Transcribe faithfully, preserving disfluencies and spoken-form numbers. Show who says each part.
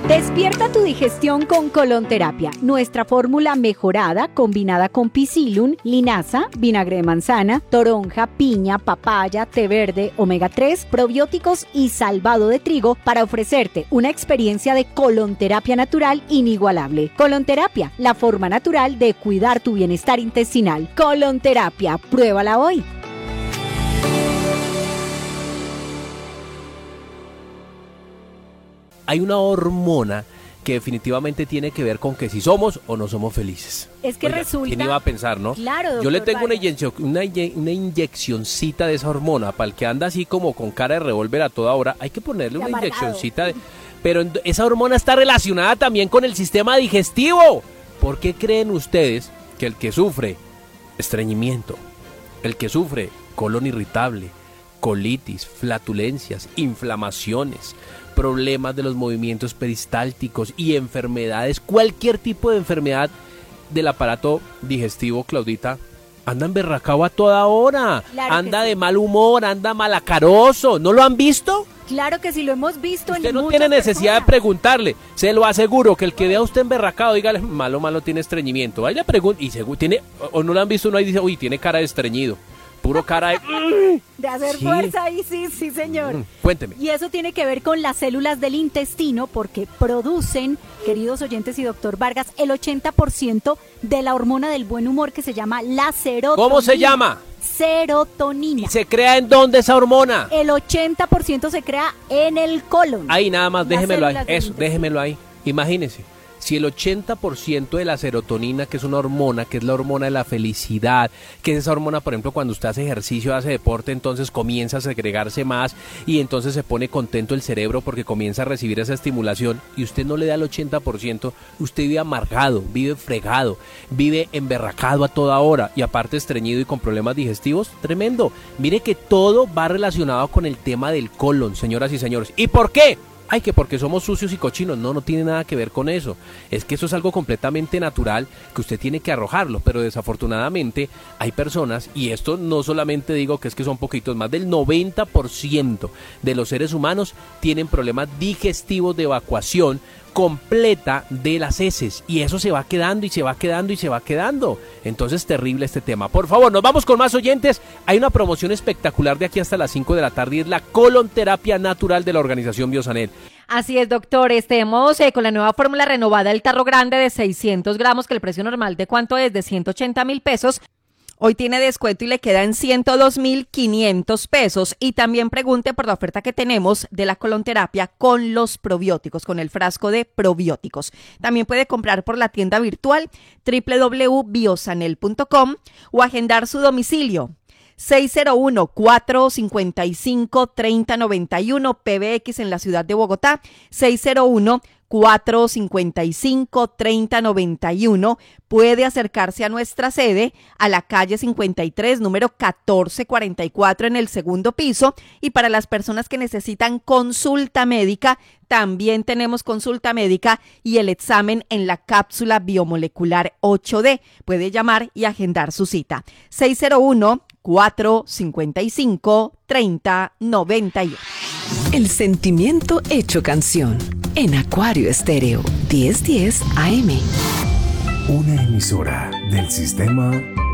Speaker 1: Despierta tu digestión con Colonterapia, nuestra fórmula mejorada combinada con Psyllium, linaza, vinagre de manzana, toronja, piña, papaya, té verde, omega tres, probióticos y salvado de trigo para ofrecerte una experiencia de colonterapia natural inigualable. Colonterapia, la forma natural de cuidar tu bienestar intestinal. Colonterapia, pruébala hoy.
Speaker 2: Hay una hormona que definitivamente tiene que ver con que si somos o no somos felices.
Speaker 1: Es que
Speaker 2: Oiga,
Speaker 1: resulta...
Speaker 2: ¿quién iba a pensar, no?
Speaker 1: Claro,
Speaker 2: Yo le tengo una,
Speaker 1: Vargas.
Speaker 2: inyección, una, una inyeccioncita de esa hormona para el que anda así como con cara de revólver a toda hora. Hay que ponerle una
Speaker 1: amargado.
Speaker 2: inyeccioncita de... Pero en- esa hormona está relacionada también con el sistema digestivo. ¿Por qué creen ustedes que el que sufre estreñimiento, el que sufre colon irritable, colitis, flatulencias, inflamaciones, problemas de los movimientos peristálticos y enfermedades, cualquier tipo de enfermedad del aparato digestivo, Claudita, anda emberracado a toda hora,
Speaker 1: Claro que
Speaker 2: anda
Speaker 1: sí.
Speaker 2: de mal humor, anda malacaroso, ¿no lo han visto?
Speaker 1: Claro que sí, lo hemos visto en
Speaker 2: Usted no
Speaker 1: muchas
Speaker 2: tiene necesidad de
Speaker 1: personas.
Speaker 2: preguntarle, se lo aseguro, que el que vea a usted emberracado, dígale, malo, malo, tiene estreñimiento, vaya pregunta, y seguro, tiene, o no lo han visto, uno ahí dice, uy, tiene cara de estreñido, puro cara de...
Speaker 1: De hacer
Speaker 2: Sí.
Speaker 1: fuerza ahí, sí, sí, señor.
Speaker 2: Mm, cuénteme.
Speaker 1: Y eso tiene que ver con las células del intestino porque producen, queridos oyentes y doctor Vargas, el ochenta por ciento de la hormona del buen humor que se llama la serotonina.
Speaker 2: ¿Cómo se llama?
Speaker 1: Serotonina.
Speaker 2: ¿Y se crea en dónde esa hormona?
Speaker 1: El ochenta por ciento se crea en el colon.
Speaker 2: Ahí nada más,
Speaker 1: Las
Speaker 2: déjemelo ahí,
Speaker 1: células del
Speaker 2: eso,
Speaker 1: intestino.
Speaker 2: déjemelo ahí. Imagínese, si el ochenta por ciento de la serotonina, que es una hormona, que es la hormona de la felicidad, que es esa hormona, por ejemplo, cuando usted hace ejercicio, hace deporte, entonces comienza a segregarse más y entonces se pone contento el cerebro porque comienza a recibir esa estimulación y usted no le da el ochenta por ciento, usted vive amargado, vive fregado, vive emberracado a toda hora y aparte estreñido y con problemas digestivos, tremendo. Mire que todo va relacionado con el tema del colon, señoras y señores. ¿Y por qué? Ay, que porque somos sucios y cochinos. No, no tiene nada que ver con eso. Es que eso es algo completamente natural que usted tiene que arrojarlo. Pero desafortunadamente hay personas, y esto no solamente digo que es que son poquitos, más del noventa por ciento de los seres humanos tienen problemas digestivos de evacuación completa de las heces. Y eso se va quedando y se va quedando y se va quedando. Entonces, terrible este tema. Por favor, nos vamos con más oyentes. Hay una promoción espectacular de aquí hasta las cinco de la tarde y es la colonterapia natural de la organización Biosanel.
Speaker 3: Así es, doctor. Estemos eh, con la nueva fórmula renovada del tarro grande de seiscientos gramos, que el precio normal de cuánto es de ciento ochenta mil pesos. Hoy tiene descuento y le queda en ciento dos mil quinientos pesos. Y también pregunte por la oferta que tenemos de la colonterapia con los probióticos, con el frasco de probióticos. También puede comprar por la tienda virtual doble u doble u doble u punto biosanel punto com o agendar su domicilio. seis cero uno, cuatro cinco cinco, tres cero nueve uno, P B X en la ciudad de Bogotá, seis cero uno, cuatro cinco cinco, tres cero nueve uno. Puede acercarse a nuestra sede a la calle cincuenta y tres, número catorce cuarenta y cuatro en el segundo piso. Y para las personas que necesitan consulta médica, también tenemos consulta médica y el examen en la cápsula biomolecular ocho D. Puede llamar y agendar su cita. seis cero uno, cuatro cinco cinco, tres cero nueve uno.
Speaker 4: El sentimiento hecho canción en Acuario Estéreo diez diez A M.
Speaker 5: Una emisora del sistema